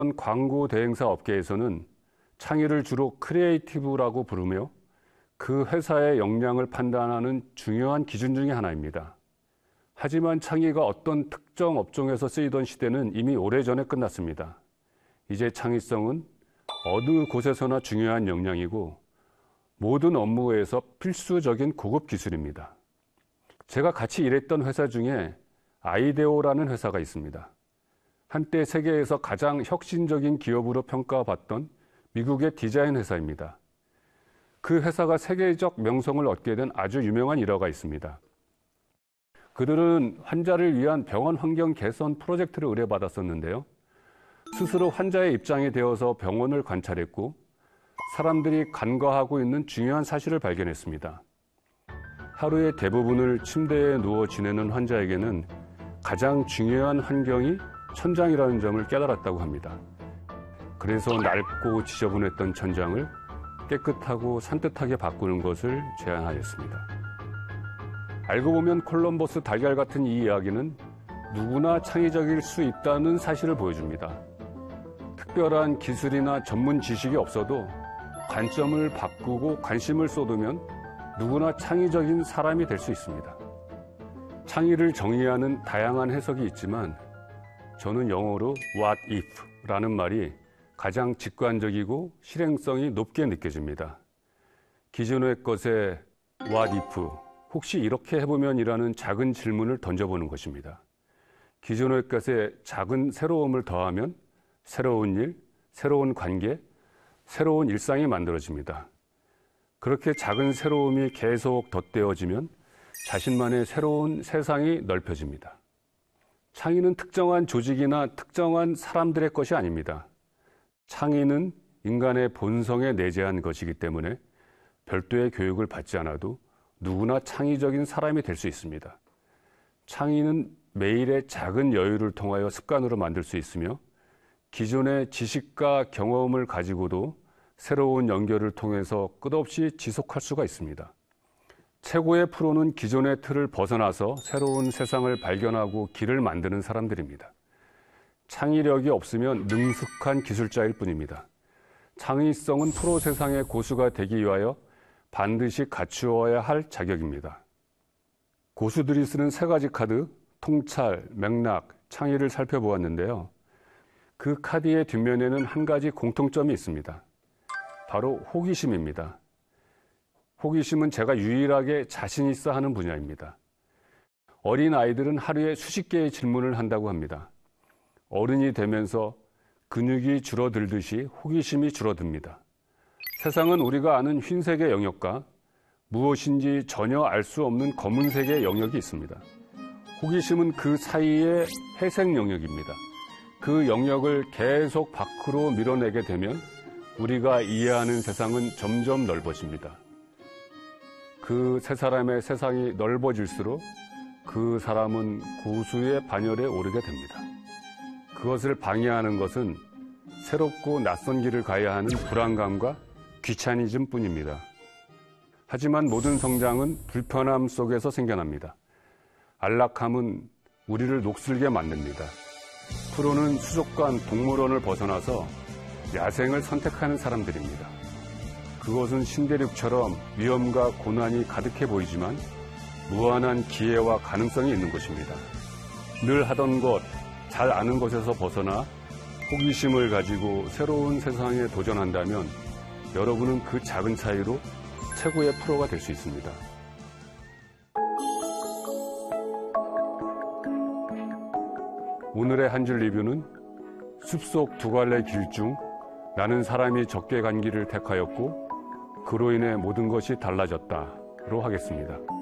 광고 대행사 업계에서는 창의를 주로 크리에이티브라고 부르며 그 회사의 역량을 판단하는 중요한 기준 중에 하나입니다. 하지만 창의가 어떤 특정 업종에서 쓰이던 시대는 이미 오래전에 끝났습니다. 이제 창의성은 어느 곳에서나 중요한 역량이고 모든 업무에서 필수적인 고급 기술입니다. 제가 같이 일했던 회사 중에 아이데오라는 회사가 있습니다. 한때 세계에서 가장 혁신적인 기업으로 평가받던 미국의 디자인 회사입니다. 그 회사가 세계적 명성을 얻게 된 아주 유명한 일화가 있습니다. 그들은 환자를 위한 병원 환경 개선 프로젝트를 의뢰받았었는데요. 스스로 환자의 입장이 되어서 병원을 관찰했고 사람들이 간과하고 있는 중요한 사실을 발견했습니다. 하루의 대부분을 침대에 누워 지내는 환자에게는 가장 중요한 환경이 천장이라는 점을 깨달았다고 합니다. 그래서 낡고 지저분했던 천장을 깨끗하고 산뜻하게 바꾸는 것을 제안하였습니다. 알고 보면 콜럼버스 달걀 같은 이 이야기는 누구나 창의적일 수 있다는 사실을 보여줍니다. 특별한 기술이나 전문 지식이 없어도 관점을 바꾸고 관심을 쏟으면 누구나 창의적인 사람이 될 수 있습니다. 창의를 정의하는 다양한 해석이 있지만 저는 영어로 what if라는 말이 가장 직관적이고 실행성이 높게 느껴집니다. 기존의 것에 what if, 혹시 이렇게 해보면이라는 작은 질문을 던져보는 것입니다. 기존의 것에 작은 새로움을 더하면 새로운 일, 새로운 관계, 새로운 일상이 만들어집니다. 그렇게 작은 새로움이 계속 덧대어지면 자신만의 새로운 세상이 넓혀집니다. 창의는 특정한 조직이나 특정한 사람들의 것이 아닙니다. 창의는 인간의 본성에 내재한 것이기 때문에 별도의 교육을 받지 않아도 누구나 창의적인 사람이 될 수 있습니다. 창의는 매일의 작은 여유를 통하여 습관으로 만들 수 있으며 기존의 지식과 경험을 가지고도 새로운 연결을 통해서 끝없이 지속할 수가 있습니다. 최고의 프로는 기존의 틀을 벗어나서 새로운 세상을 발견하고 길을 만드는 사람들입니다. 창의력이 없으면 능숙한 기술자일 뿐입니다. 창의성은 프로 세상의 고수가 되기 위하여 반드시 갖추어야 할 자격입니다. 고수들이 쓰는 세 가지 카드, 통찰, 맥락, 창의를 살펴보았는데요. 그 카드의 뒷면에는 한 가지 공통점이 있습니다. 바로 호기심입니다. 호기심은 제가 유일하게 자신 있어 하는 분야입니다. 어린 아이들은 하루에 수십 개의 질문을 한다고 합니다. 어른이 되면서 근육이 줄어들듯이 호기심이 줄어듭니다. 세상은 우리가 아는 흰색의 영역과 무엇인지 전혀 알 수 없는 검은색의 영역이 있습니다. 호기심은 그 사이의 회색 영역입니다. 그 영역을 계속 밖으로 밀어내게 되면 우리가 이해하는 세상은 점점 넓어집니다. 그 세 사람의 세상이 넓어질수록 그 사람은 고수의 반열에 오르게 됩니다. 그것을 방해하는 것은 새롭고 낯선 길을 가야 하는 불안감과 귀차니즘 뿐입니다. 하지만 모든 성장은 불편함 속에서 생겨납니다. 안락함은 우리를 녹슬게 만듭니다. 프로는 수족관, 동물원을 벗어나서 야생을 선택하는 사람들입니다. 그것은 신대륙처럼 위험과 고난이 가득해 보이지만 무한한 기회와 가능성이 있는 것입니다. 늘 하던 것, 잘 아는 것에서 벗어나 호기심을 가지고 새로운 세상에 도전한다면 여러분은 그 작은 차이로 최고의 프로가 될 수 있습니다. 오늘의 한 줄 리뷰는 숲속 두 갈래 길 중 나는 사람이 적게 간 길을 택하였고 그로 인해 모든 것이 달라졌다로 하겠습니다.